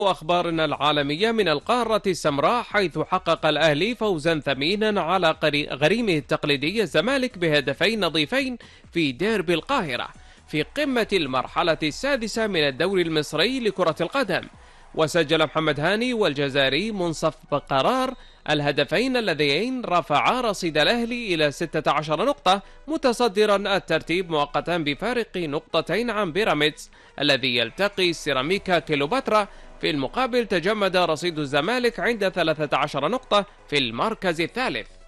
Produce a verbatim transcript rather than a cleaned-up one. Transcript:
أخبارنا العالمية من القارة السمراء، حيث حقق الأهلي فوزا ثمينا على غريمه التقليدي الزمالك بهدفين نظيفين في ديربي القاهرة في قمة المرحلة السادسة من الدوري المصري لكرة القدم. وسجل محمد هاني والجزائري منصف بقرار الهدفين اللذين رفعا رصيد الأهلي إلى ستة عشر نقطة، متصدرا الترتيب مؤقتا بفارق نقطتين عن بيراميدز الذي يلتقي سيراميكا كيلوباترا. في المقابل تجمد رصيد الزمالك عند ثلاثة عشر نقطة في المركز الثالث.